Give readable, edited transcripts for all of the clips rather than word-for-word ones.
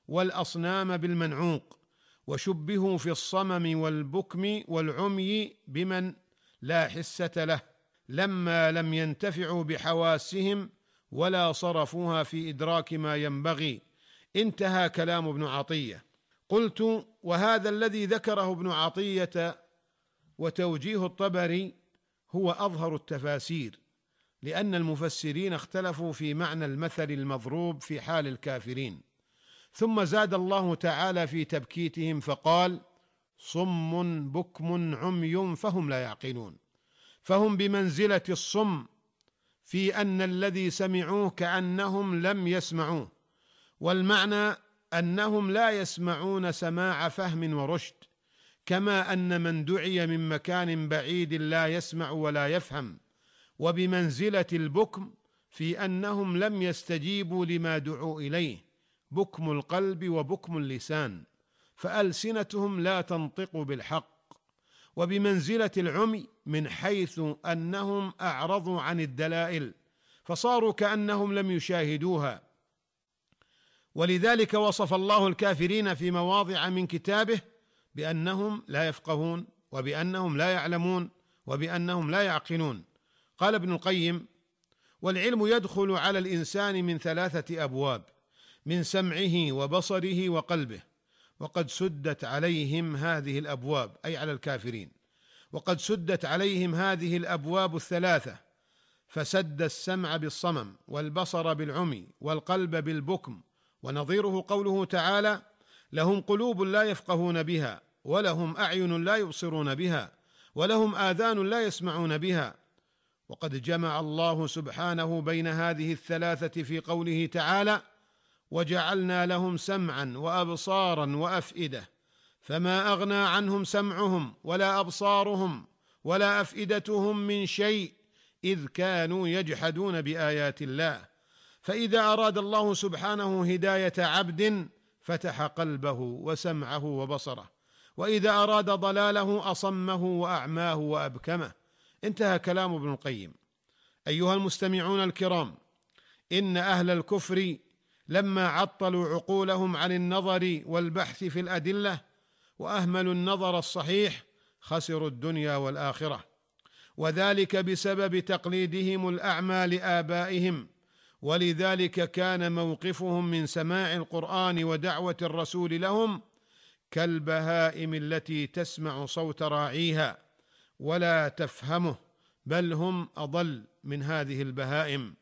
والأصنام بالمنعوق، وشبهوا في الصمم والبكم والعمي بمن لا حسة له، لما لم ينتفعوا بحواسهم ولا صرفوها في إدراك ما ينبغي. انتهى كلام ابن عطية. قلت: وهذا الذي ذكره ابن عطية وتوجيه الطبري هو أظهر التفاسير، لأن المفسرين اختلفوا في معنى المثل المضروب في حال الكافرين. ثم زاد الله تعالى في تبكيتهم فقال: صم بكم عمي فهم لا يعقلون. فهم بمنزلة الصم في أن الذي سمعوه كأنهم لم يسمعوه، والمعنى أنهم لا يسمعون سماع فهم ورشد، كما أن من دعي من مكان بعيد لا يسمع ولا يفهم. وبمنزلة البكم في أنهم لم يستجيبوا لما دعوا إليه، بكم القلب وبكم اللسان، فألسنتهم لا تنطق بالحق. وبمنزلة العمي من حيث أنهم أعرضوا عن الدلائل فصاروا كأنهم لم يشاهدوها. ولذلك وصف الله الكافرين في مواضع من كتابه بأنهم لا يفقهون، وبأنهم لا يعلمون، وبأنهم لا يعقلون. قال ابن القيم: والعلم يدخل على الإنسان من 3 أبواب: من سمعه وبصره وقلبه، وقد سدت عليهم هذه الأبواب، أي على الكافرين، وقد سدت عليهم هذه الأبواب 3، فسد السمع بالصمم، والبصر بالعمي، والقلب بالبكم. ونظيره قوله تعالى: لهم قلوب لا يفقهون بها، ولهم أعين لا يبصرون بها، ولهم آذان لا يسمعون بها. وقد جمع الله سبحانه بين هذه 3 في قوله تعالى: وجعلنا لهم سمعا وأبصارا وأفئدة فما أغنى عنهم سمعهم ولا أبصارهم ولا أفئدتهم من شيء إذ كانوا يجحدون بآيات الله. فإذا أراد الله سبحانه هداية عبد فتح قلبه وسمعه وبصره، وإذا أراد ضلاله أصمه وأعماه وأبكمه. انتهى كلام ابن القيم. أيها المستمعون الكرام، إن أهل الكفر لما عطلوا عقولهم عن النظر والبحث في الأدلة وأهملوا النظر الصحيح خسروا الدنيا والآخرة، وذلك بسبب تقليدهم الأعمى لآبائهم. ولذلك كان موقفهم من سماع القرآن ودعوة الرسول لهم كالبهائم التي تسمع صوت راعيها ولا تفهمه، بل هم أضل من هذه البهائم،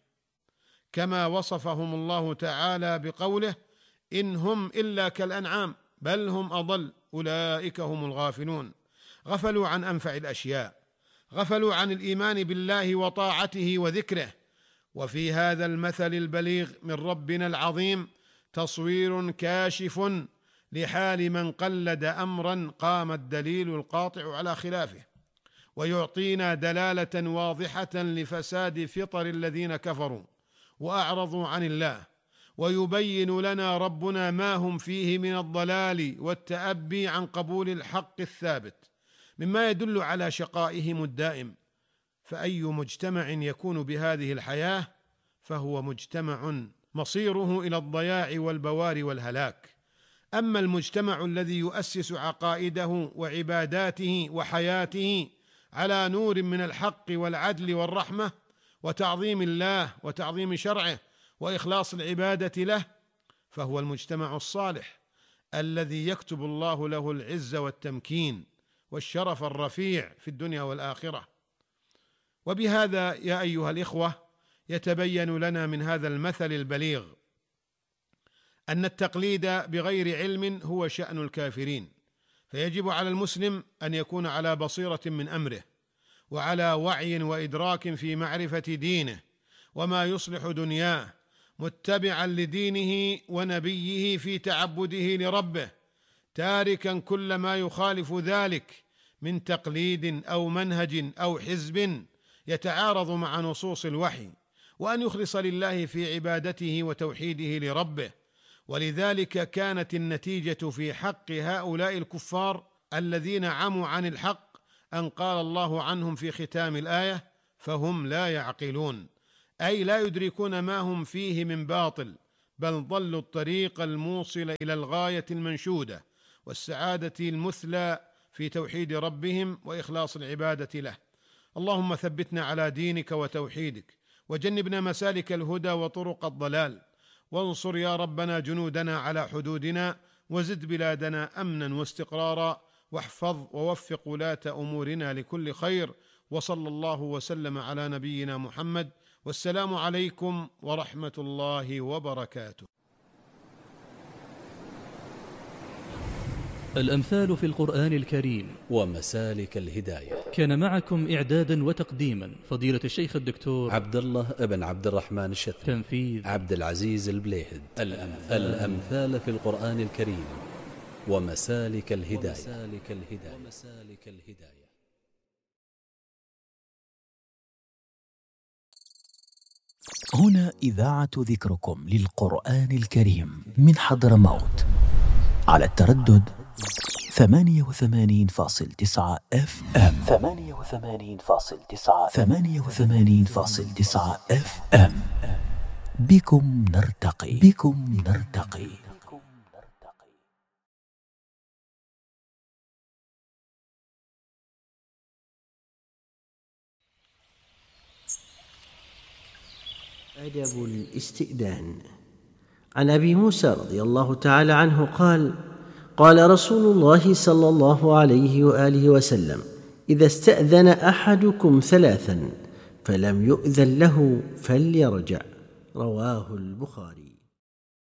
كما وصفهم الله تعالى بقوله: إن هم إلا كالأنعام بل هم أضل أولئك هم الغافلون. غفلوا عن أنفع الأشياء، غفلوا عن الإيمان بالله وطاعته وذكره. وفي هذا المثل البليغ من ربنا العظيم تصوير كاشف لحال من قلد أمرا قام الدليل القاطع على خلافه، ويعطينا دلالة واضحة لفساد فطر الذين كفروا وأعرضوا عن الله، ويبين لنا ربنا ما هم فيه من الضلال والتأبي عن قبول الحق الثابت، مما يدل على شقائهم الدائم. فأي مجتمع يكون بهذه الحياة فهو مجتمع مصيره إلى الضياع والبوار والهلاك. أما المجتمع الذي يؤسس عقائده وعباداته وحياته على نور من الحق والعدل والرحمة وتعظيم الله وتعظيم شرعه وإخلاص العبادة له، فهو المجتمع الصالح الذي يكتب الله له العز والتمكين والشرف الرفيع في الدنيا والآخرة. وبهذا يا أيها الإخوة يتبين لنا من هذا المثل البليغ أن التقليد بغير علم هو شأن الكافرين، فيجب على المسلم أن يكون على بصيرة من أمره، وعلى وعي وإدراك في معرفة دينه وما يصلح دنياه، متبعا لدينه ونبيه في تعبده لربه، تاركا كل ما يخالف ذلك من تقليد أو منهج أو حزب يتعارض مع نصوص الوحي، وأن يخلص لله في عبادته وتوحيده لربه. ولذلك كانت النتيجة في حق هؤلاء الكفار الذين عموا عن الحق أن قال الله عنهم في ختام الآية: فهم لا يعقلون، أي لا يدركون ما هم فيه من باطل، بل ضلوا الطريق الموصل إلى الغاية المنشودة والسعادة المثلى في توحيد ربهم وإخلاص العبادة له. اللهم ثبتنا على دينك وتوحيدك، وجنبنا مسالك الهدى وطرق الضلال، وانصر يا ربنا جنودنا على حدودنا، وزد بلادنا أمنا واستقرارا، واحفظ ووفق ولاة أمورنا لكل خير، وصلى الله وسلم على نبينا محمد، والسلام عليكم ورحمة الله وبركاته. الأمثال في القرآن الكريم ومسالك الهداية. كان معكم إعدادا وتقديما فضيلة الشيخ الدكتور عبد الله ابن عبد الرحمن الشثري. تنفيذ عبد العزيز البليهد. الأمثال في القرآن الكريم ومسالك الهداية. هنا إذاعة ذكركم للقرآن الكريم من حضرموت على التردد 88.9 FM. 88.9 FM. بكم نرتقي. أدب الاستئذان. عن أبي موسى رضي الله تعالى عنه قال: قال رسول الله صلى الله عليه وآله وسلم: إذا استأذن أحدكم 3 فلم يؤذن له فليرجع. رواه البخاري.